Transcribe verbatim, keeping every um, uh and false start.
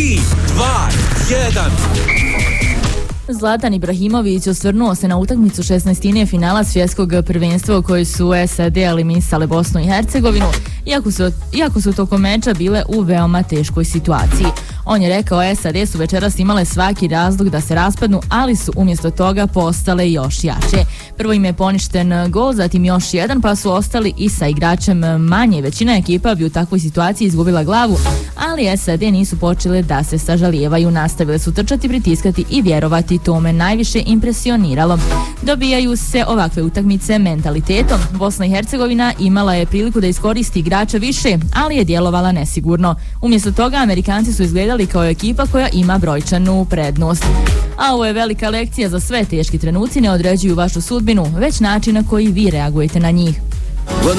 tri, dva, jedan. Zlatan Ibrahimović osvrnuo se na utakmicu šesnaestine finala svjetskog prvenstva u kojoj su S A D eliminisale Bosnu i Hercegovinu, iako su, iako su tokom meča bile u veoma teškoj situaciji. On je rekao S A D su večeras imale svaki razlog da se raspadnu, ali su umjesto toga postale još jače. Prvo im je poništen gol, zatim još jedan, pa su ostali i sa igračem manje. Većina ekipa bi u takvoj situaciji izgubila glavu, ali S A D nisu počele da se sažalijevaju. Nastavile su trčati, pritiskati i vjerovati. To me najviše impresioniralo. Dobijaju se ovakve utakmice mentalitetom. Bosna i Hercegovina imala je priliku da iskoristi igrača više, ali je djelovala nesigurno. Umjesto toga Amerikanci su izgledali kao ekipa koja ima brojčanu prednost. A ovo je velika lekcija za sve. Teški trenuci ne određuju vašu sudbinu, već način na koji vi reagujete na njih.